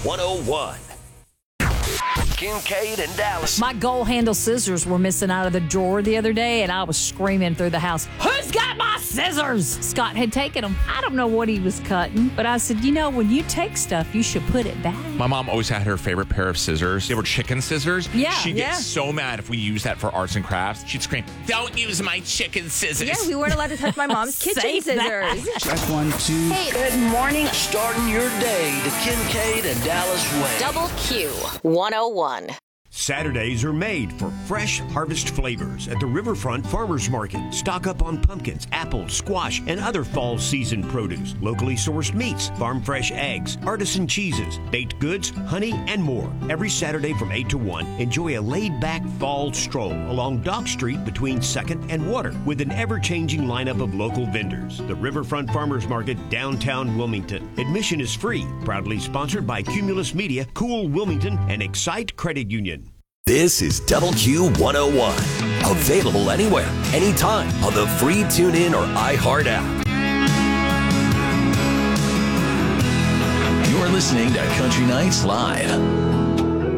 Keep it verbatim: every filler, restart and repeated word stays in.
one oh one. Kincaid and Dallas. My gold handle scissors were missing out of the drawer the other day, and I was screaming through the house, "Who's got my scissors?" Scott had taken them. I don't know what he was cutting, but I said, you know, when you take stuff, you should put it back. My mom always had her favorite pair of scissors. They were chicken scissors. Yeah, She'd yeah. get so mad if we used that for arts and crafts. She'd scream, "Don't use my chicken scissors." Yeah, we weren't allowed to touch my mom's kitchen Say that. scissors. Check one, two. Hey, Good morning. Starting your day the Kincaid and Dallas way. Double Q one oh one. Saturdays are made for fresh harvest flavors at the Riverfront Farmers Market. Stock up on pumpkins, apples, squash, and other fall season produce. Locally sourced meats, farm fresh eggs, artisan cheeses, baked goods, honey, and more. Every Saturday from eight to one, enjoy a laid-back fall stroll along Dock Street between second and Water with an ever-changing lineup of local vendors. The Riverfront Farmers Market, downtown Wilmington. Admission is free. Proudly sponsored by Cumulus Media, Cool Wilmington, and Excite Credit Union. This is Double Q one oh one. Available anywhere, anytime on the free TuneIn or iHeart app. You're listening to Country Nights Live.